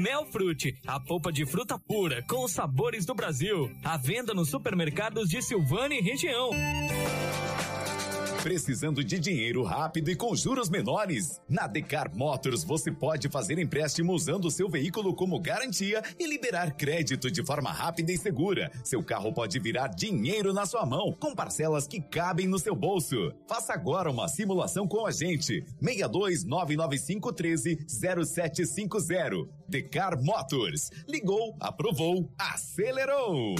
Melfrute, a polpa de fruta pura com os sabores do Brasil. À venda nos supermercados de Silvânia e região. Precisando de dinheiro rápido e com juros menores? Na Decar Motors você pode fazer empréstimo usando o seu veículo como garantia e liberar crédito de forma rápida e segura. Seu carro pode virar dinheiro na sua mão, com parcelas que cabem no seu bolso. Faça agora uma simulação com a gente. 62.99513-0750. Decar Motors. Ligou, aprovou, acelerou.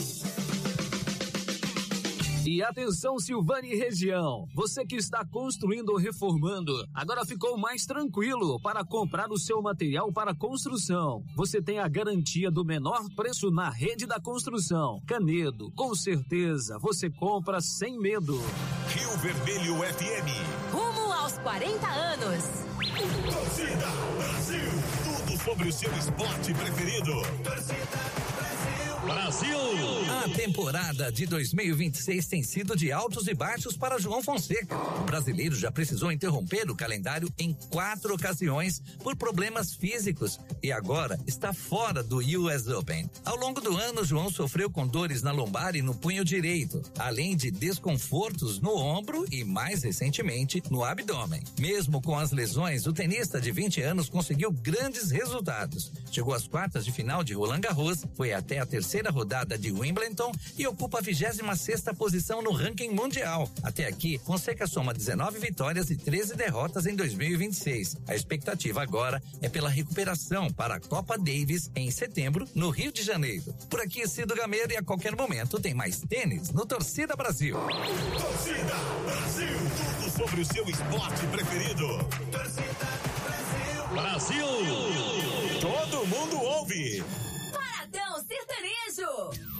E atenção, Silvânia e região, você que está construindo ou reformando, agora ficou mais tranquilo para comprar o seu material para construção. Você tem a garantia do menor preço na Rede da Construção. Canedo, com certeza, você compra sem medo. Rio Vermelho FM. Rumo aos 40 anos. Torcida Brasil. Tudo sobre o seu esporte preferido. Torcida Brasil! A temporada de 2026 tem sido de altos e baixos para João Fonseca. O brasileiro já precisou interromper o calendário em 4 ocasiões por problemas físicos e agora está fora do US Open. Ao longo do ano, João sofreu com dores na lombar e no punho direito, além de desconfortos no ombro e, mais recentemente, no abdômen. Mesmo com as lesões, o tenista de 20 anos conseguiu grandes resultados. Chegou às quartas de final de Roland Garros, foi até a terceira rodada de Wimbledon e ocupa a 26ª posição no ranking mundial. Até aqui, Fonseca soma 19 vitórias e 13 derrotas em 2026. A expectativa agora é pela recuperação para a Copa Davis em setembro, no Rio de Janeiro. Por aqui, Cido Gameiro, e a qualquer momento tem mais tênis no Torcida Brasil. Torcida Brasil, tudo sobre o seu esporte preferido. Torcida Brasil. Brasil! Todo mundo ouve. Paradão Sertanejo.